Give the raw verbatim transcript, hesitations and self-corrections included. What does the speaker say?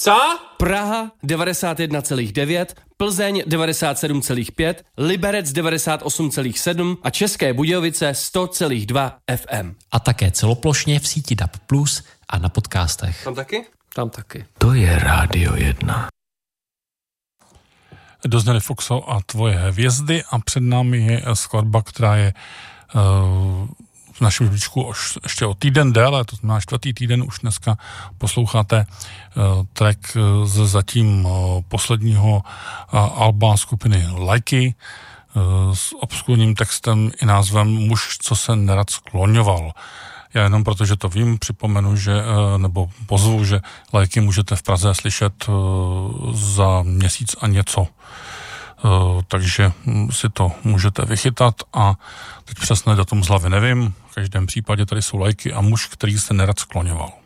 Co? Praha devadesát jedna celá devět, Plzeň devadesát sedm celá pět, Liberec devadesát osm celá sedm a České Budějovice sto celá dva F M. A také celoplošně v síti D A B plus a na podcastech. Tam taky? Tam taky. To je Rádio jedna. Dozněli Foxo a tvoje hvězdy a před námi je skladba, která je uh, v našem žebříčku ještě o týden déle, to znamená čtvrtý týden už dneska posloucháte uh, track z zatím uh, posledního uh, alba skupiny Lajky uh, s obskurním textem i názvem Muž, co se nerad skloňoval. Já jenom protože to vím, připomenu, že, uh, nebo pozvu, že Lajky můžete v Praze slyšet uh, za měsíc a něco. Uh, takže si to můžete vychytat a teď přesné datum z hlavy nevím. V každém případě tady jsou Lajky a Muž, který se nerad skloňoval.